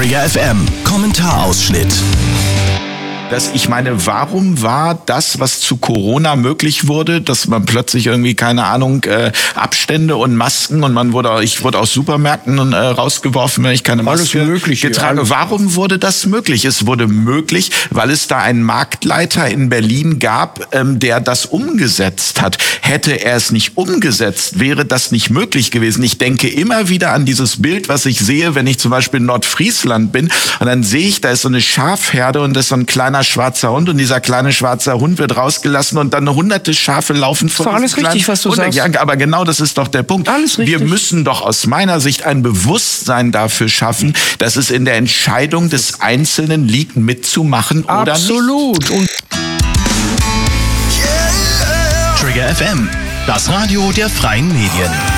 Trigger FM, Kommentarausschnitt. Ich meine, warum war das, was zu Corona möglich wurde, dass man plötzlich irgendwie, keine Ahnung, Abstände und Masken und ich wurde aus Supermärkten rausgeworfen, wenn ich keine Maske getragen habe. Warum wurde das möglich? Es wurde möglich, weil es da einen Marktleiter in Berlin gab, der das umgesetzt hat. Hätte er es nicht umgesetzt, wäre das nicht möglich gewesen. Ich denke immer wieder an dieses Bild, was ich sehe, wenn ich zum Beispiel in Nordfriesland bin und dann sehe ich, da ist so eine Schafherde und das ist so ein kleiner schwarzer Hund und dieser kleine schwarze Hund wird rausgelassen und dann hunderte Schafe laufen vor. Das ist alles richtig, was du sagst. Ja, aber genau das ist doch der Punkt. Alles richtig. Wir müssen doch aus meiner Sicht ein Bewusstsein dafür schaffen, dass es in der Entscheidung des Einzelnen liegt, mitzumachen oder nicht. Absolut. Und Trigger FM, das Radio der freien Medien.